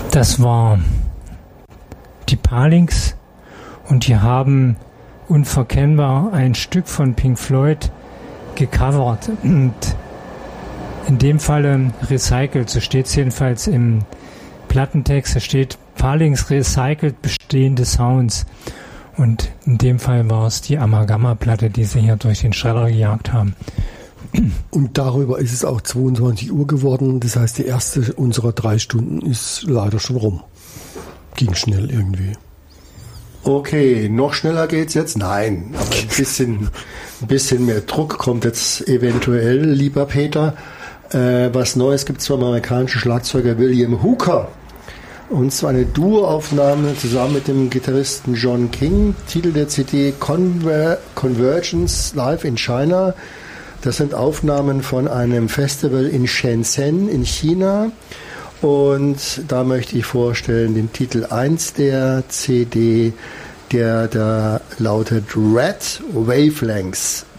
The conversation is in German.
Das war die Palings und die haben unverkennbar ein Stück von Pink Floyd gecovert und in dem Falle recycelt. So steht es jedenfalls im Plattentext. Da steht Palings recycelt bestehende Sounds. Und in dem Fall war es die Amalgama-Platte, die sie hier durch den Schredder gejagt haben. Und darüber ist es auch 22 Uhr geworden. Das heißt, die erste unserer 3 Stunden ist leider schon rum. Ging schnell irgendwie. Okay, noch schneller geht's jetzt? Nein, aber ein bisschen mehr Druck kommt jetzt eventuell, lieber Peter. Was Neues gibt's vom amerikanischen Schlagzeuger William Hooker. Und zwar eine Duo-Aufnahme zusammen mit dem Gitarristen John King. Titel der CD Convergence Live in China. Das sind Aufnahmen von einem Festival in Shenzhen in China. Und da möchte ich vorstellen den Titel 1 der CD, der da lautet Red Wavelengths.